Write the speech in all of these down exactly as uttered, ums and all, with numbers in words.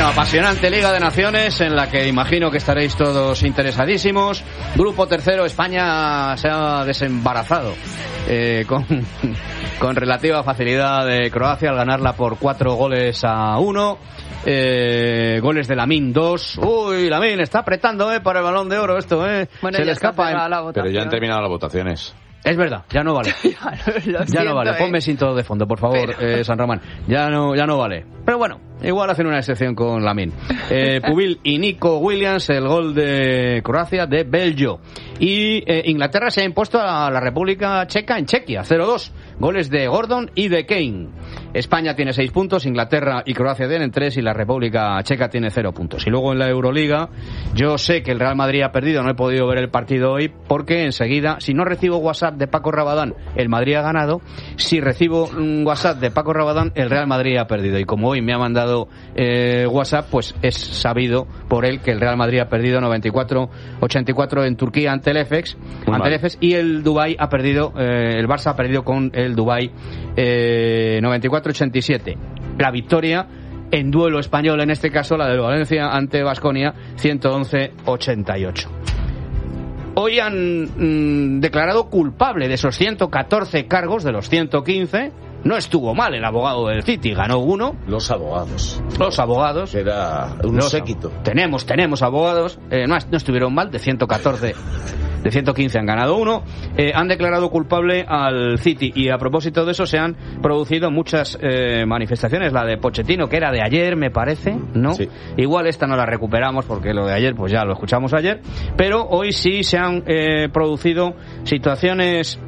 Bueno, apasionante Liga de Naciones en la que imagino que estaréis todos interesadísimos. Grupo tercero, España se ha desembarazado eh, con, con relativa facilidad de Croacia al ganarla por cuatro goles a uno. Eh, goles de Lamine, dos. Uy, Lamine está apretando eh, para el Balón de Oro esto, eh. Bueno, se le ya escapa. En... La Pero ya han terminado las votaciones. Es verdad, ya no vale. ya, ya no vale. Eh. Ponme sin todo de fondo, por favor, Pero... eh, San Román. Ya no, ya no vale. Pero bueno, igual hacen una excepción con Lamine. Eh, Pubil y Nico Williams, el gol de Croacia de Belgio. Y eh, Inglaterra se ha impuesto a la República Checa en Chequia, cero dos. Goles de Gordon y de Kane. España tiene seis puntos, Inglaterra y Croacia tienen tres y la República Checa tiene cero puntos. Y luego en la Euroliga, yo sé que el Real Madrid ha perdido, no he podido ver el partido hoy porque enseguida, si no recibo WhatsApp de Paco Rabadán, el Madrid ha ganado. Si recibo un WhatsApp de Paco Rabadán, el Real Madrid ha perdido. Y como hoy me ha mandado eh, WhatsApp, pues es sabido por él que el Real Madrid ha perdido noventa y cuatro ochenta y cuatro en Turquía ante el Efes, ante el Efes y el Dubái ha perdido, eh, el Barça ha perdido con el Dubái eh, noventa y cuatro ochenta y siete. La victoria en duelo español, en este caso la del Valencia ante Baskonia, ciento once ochenta y ocho. Hoy han mmm, declarado culpable de esos ciento catorce cargos, de los ciento quince. No estuvo mal el abogado del City, ganó uno. Los abogados. Los abogados. Era un Los, séquito. Tenemos, tenemos abogados. Eh, no, no estuvieron mal, de ciento catorce. De ciento quince han ganado uno. Eh, han declarado culpable al City y a propósito de eso se han producido muchas eh, manifestaciones. La de Pochettino, que era de ayer, me parece, ¿no? Sí. Igual esta no la recuperamos porque lo de ayer pues ya lo escuchamos ayer. Pero hoy sí se han eh, producido situaciones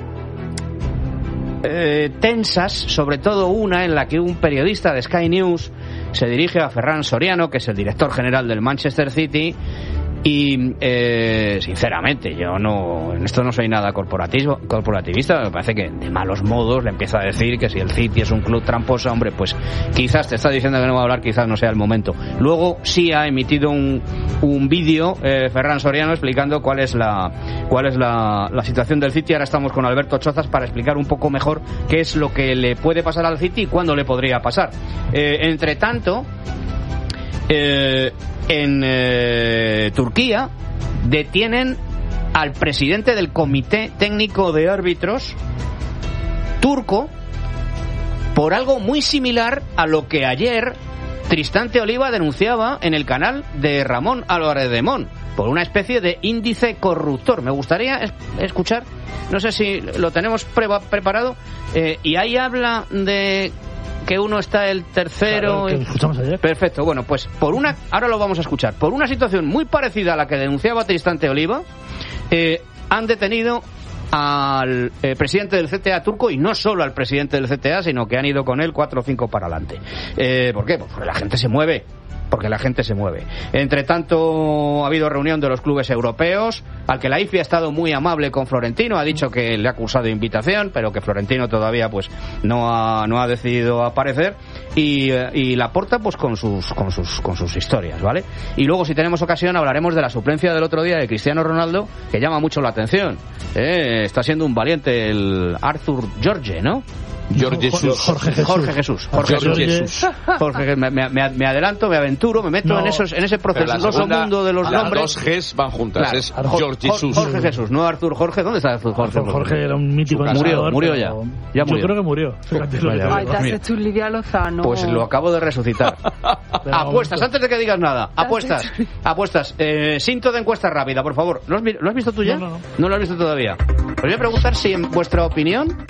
eh, tensas, sobre todo una en la que un periodista de Sky News se dirige a Ferran Soriano, que es el director general del Manchester City. Y eh, sinceramente yo no en esto no soy nada corporativo, corporativista. Me parece que de malos modos le empieza a decir que si el City es un club tramposo, hombre, pues quizás te está diciendo que no va a hablar, quizás no sea el momento. Luego sí ha emitido un, un vídeo eh, Ferran Soriano explicando cuál es la cuál es la, la situación del City. Ahora estamos con Alberto Chozas para explicar un poco mejor qué es lo que le puede pasar al City y cuándo le podría pasar. Eh, entre tanto, eh, en eh, Turquía detienen al presidente del Comité Técnico de Árbitros turco por algo muy similar a lo que ayer Tristán Oliva denunciaba en el canal de Ramón Álvarez de Mon, por una especie de índice corruptor. Me gustaría es- escuchar, no sé si lo tenemos pre- preparado, eh, y ahí habla de que uno está el tercero. Claro, que lo escuchamos ayer. Perfecto, bueno, pues por una, ahora lo vamos a escuchar, por una situación muy parecida a la que denunciaba Tristán Oliva, eh, han detenido al eh, presidente del C T A turco, y no solo al presidente del C T A, sino que han ido con él cuatro o cinco para adelante. Eh, ¿Por qué? Pues porque la gente se mueve. Porque la gente se mueve. Entre tanto, ha habido reunión de los clubes europeos, al que la I F I ha estado muy amable con Florentino, ha dicho que le ha acusado de invitación, pero que Florentino todavía pues no ha, no ha decidido aparecer, y, y Laporta pues con sus, con sus, con sus historias, ¿vale? Y luego, si tenemos ocasión, hablaremos de la suplencia del otro día de Cristiano Ronaldo, que llama mucho la atención. Eh, está siendo un valiente el Arthur Jorge, ¿no? Jorge Jesús. Jorge Jesús. Jorge Jesús. Jorge Jorge Jesús. Jorge, me, me, me adelanto, me aventuro, me meto No. en esos en ese procesuoso mundo de los las nombres. Dos Gs van juntas. Claro. Es Jorge, Jorge Jesús. Jorge Jesús, no Arthur Jorge. ¿Dónde está Arthur Jorge? Jorge, Jorge era un mítico Su casa. entrenador, Murió, pero murió ya. Ya murió. Yo creo que murió. Fíjate lo que Vaya, te Ay, digo. te has mira. hecho un Lidia Lozano. Pues lo acabo de resucitar. Pero Apuestas, vamos, antes de que digas nada. has Apuestas. hecho- Apuestas. Eh, Cinto de encuesta rápida, por favor. ¿Lo has, vi- ¿Lo has visto tú ya? No, no, no. ¿No lo has visto todavía? Os voy a preguntar si, en vuestra opinión,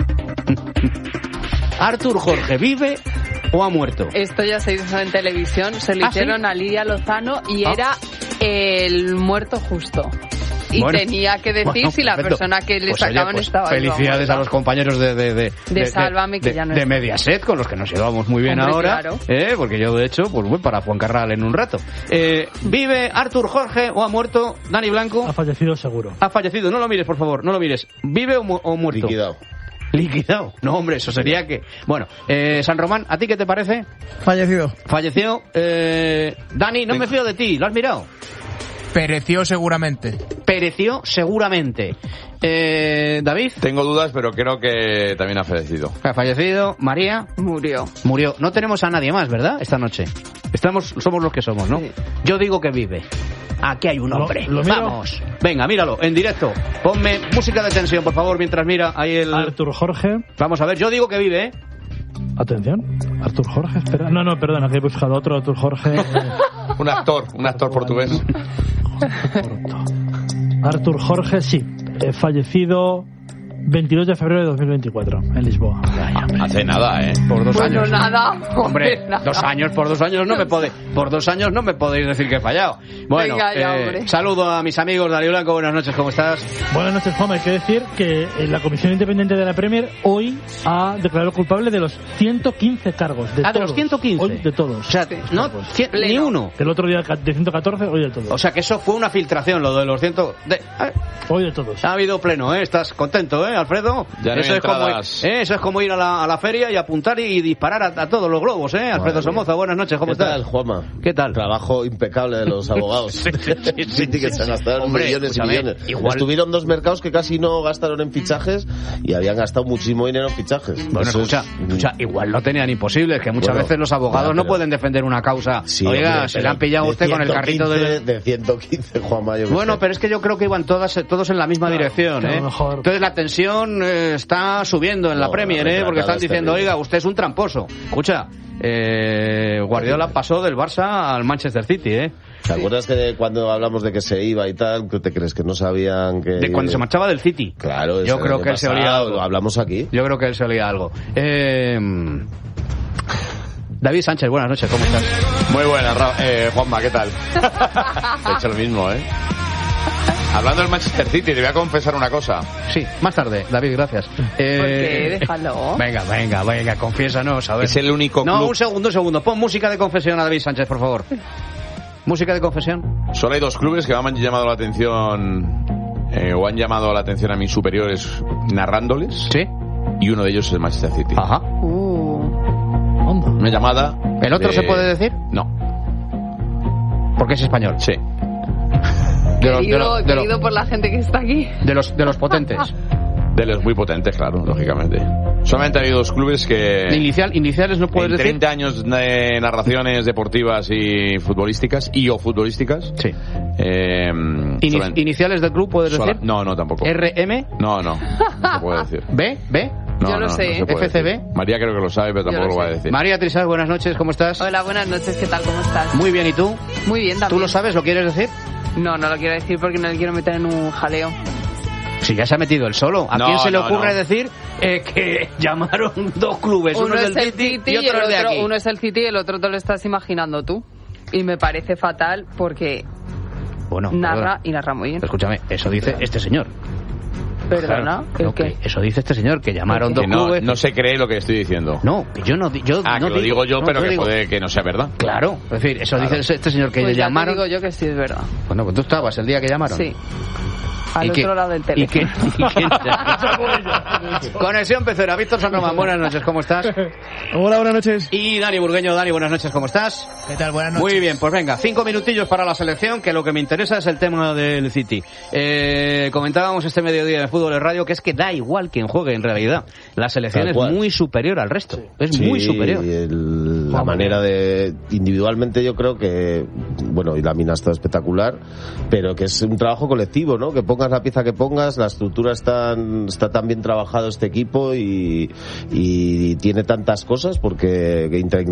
Arthur Jorge vive o ha muerto. Esto ya se hizo en televisión, se le ¿Ah, sí? hicieron a Lidia Lozano y Ah. era el muerto justo. Y Bueno. tenía que decir Bueno, si la perfecto. persona que le Pues, oye, sacaban pues, estaba viva o felicidades muerta. a los compañeros de de, de, De Sálvame, que de- ya no de está. Mediaset, con los que nos llevamos muy bien Hombre, ahora, claro. eh, porque yo de hecho pues voy para Fuencarral en un rato. Eh, ¿Vive Arthur Jorge o ha muerto? Dani Blanco Ha fallecido seguro. ha fallecido. No lo mires, por favor, no lo mires. ¿Vive o, mu- o muerto? Liquidado. Liquidado. No, hombre, eso sería que... Bueno, eh, San Román, ¿a ti qué te parece? Fallecido. Falleció. Eh, Dani, no me fío de ti, ¿lo has mirado? Pereció seguramente. Pereció seguramente. Eh, David, Tengo dudas, pero creo que también ha fallecido. ha fallecido. María, Murió. murió. No tenemos a nadie más, ¿verdad? Esta noche. Estamos, somos los que somos, ¿no? Sí. Yo digo que vive. Aquí hay un Lo- hombre. lo miro. Vamos. Venga, míralo, en directo. Ponme música de tensión, por favor, mientras mira ahí el... Artur Jorge. Vamos a ver, yo digo que vive, ¿eh? Atención. Artur Jorge, espera. No, no, perdona, que he buscado otro Artur Jorge. Eh, Un actor, un actor portugués. Artur Jorge, sí. Eh, fallecido veintidós de febrero de dos mil veinticuatro en Lisboa. Hace nada, ¿eh? Por dos Bueno, años. nada. Hombre, nada. dos años, por dos años no me podéis, por dos años no me podéis decir que he fallado. Bueno, Venga ya, eh, hombre. saludo a mis amigos, Dani Blanco, buenas noches, ¿cómo estás? Buenas noches, Juan. Hay que decir que eh, la Comisión Independiente de la Premier hoy ha declarado culpable de los ciento quince cargos. De Ah, de todos. los ciento quince. Hoy de todos. O sea, no, cien- ni Pleno. uno. El otro día de ciento catorce, hoy de todos. O sea que eso fue una filtración, lo de los ciento... De... Ah, Hoy de todos. ha habido pleno, ¿eh? ¿Estás contento, eh, Alfredo? Ya no eso, hay es como, entradas. eh, eso es como ir a la, a la feria y apuntar y disparar a, a todos los globos, ¿eh? Alfredo Madre Somoza, buenas noches, ¿cómo ¿Qué estás? tal, Juanma? ¿Qué tal? Trabajo impecable de los abogados. Sí, sí, sí, Sí, que se gastaron Hombre, millones y escúchame, millones. igual- Estuvieron dos mercados que casi no gastaron en fichajes y habían gastado muchísimo dinero en fichajes. Bueno, Eso escucha, es- escucha, igual no tenían imposibles, que muchas Bueno, veces los abogados ya, no pero- pueden defender una causa. Sí, Oiga, hombre, se pero le han pillado a de usted con el carrito ciento de... quince, de ciento quince, Juanma. Yo qué Bueno, sé. pero es que yo creo que iban todas, todos en la misma Claro, dirección, que a lo ¿eh? mejor- Entonces la tensión eh, está subiendo en la No, Premier, la ¿eh? Porque están retratada es diciendo, terrible. oiga, usted es un tramposo. Escucha, eh, Guardiola pasó del Barça al Manchester City, ¿eh? ¿Te acuerdas que cuando hablamos de que se iba y tal, que te crees que no sabían que... De cuando se marchaba del City. Claro, Yo eso creo el que él se año olía pasado, algo. Lo hablamos aquí. Yo creo que él se olía algo. Eh, David Sánchez, buenas noches, ¿cómo estás? Muy buena, Ra- eh, Juanma, ¿qué tal? He hecho lo mismo, ¿eh? Hablando del Manchester City, te voy a confesar una cosa. Sí, más tarde, David, gracias. Eh, ¿Por qué? Déjalo. Venga, venga, venga, confiésanos, a ver. Es el único No, club... un segundo, un segundo. Pon música de confesión a David Sánchez, por favor. Música de confesión. Solo hay dos clubes que me han llamado la atención... eh, o han llamado la atención a mis superiores narrándoles. ¿Sí? Y uno de ellos es el Manchester City. Ajá. Uh, Onda. Una llamada... ¿El otro de- se puede decir? No. Porque es español. Sí. De los, de querido, los, de los- querido por la gente que está aquí. de los, de los potentes. De los muy potentes, claro, lógicamente. Solamente ha habido dos clubes que... Inicial, iniciales no puedes en decir. treinta años de narraciones deportivas y futbolísticas, y o futbolísticas. Sí. Eh, Ini- solan- iniciales del club puedes sola- decir. No, no, tampoco. R M, No, no, no se puede decir. B, B. No, Yo lo no, sé. no se puede F C B. decir. María creo que lo sabe, pero Yo tampoco lo lo va a sé. decir. María Trisal, buenas noches, ¿cómo estás? Hola, buenas noches, ¿qué tal? ¿Cómo estás? Muy bien, ¿y tú? Muy bien también. ¿Tú lo sabes? ¿Lo quieres decir? No, no lo quiero decir porque no le quiero meter en un jaleo. Si ya se ha metido él solo. ¿A No, quién se le no, ocurre no. decir eh, que llamaron dos clubes? Uno, es del City, y otro el es de otro, aquí. uno es el City y el otro te lo estás imaginando tú. Y me parece fatal porque Bueno, narra perdona. y narra muy bien. Escúchame, eso dice este señor. Perdona, Claro, ¿el no, qué? que Eso dice este señor, que llamaron dos Que no, clubes. no se cree lo que estoy diciendo. No, que yo no di- yo Ah, no que lo digo yo, no, pero que digo- puede que no sea verdad. Claro, es decir, eso Claro. dice este señor que Pues le ya te llamaron. digo yo que sí es verdad. Bueno, pues tú estabas el día que llamaron. Sí. Al ¿Y otro qué? lado del ¿Y teléfono. qué? ¿Y quién? Conexión Pecera, Víctor San Román, buenas noches, ¿cómo estás? Hola, buenas noches. Y Dani Burgueño, Dani, buenas noches, ¿cómo estás? ¿Qué tal? Buenas noches. Muy bien, pues venga, cinco minutillos para la selección, que lo que me interesa es el tema del City. Eh, comentábamos este mediodía de Fútbol de Radio que es que da igual quien juegue en realidad. La selección Tal es cual. muy superior al resto, es Sí, muy superior. y el- la manera de... Individualmente yo creo que... Bueno, y la mina está espectacular, pero que es un trabajo colectivo, ¿no? Que pongas la pieza que pongas, la estructura está, está tan bien trabajado este equipo y, y tiene tantas cosas porque entre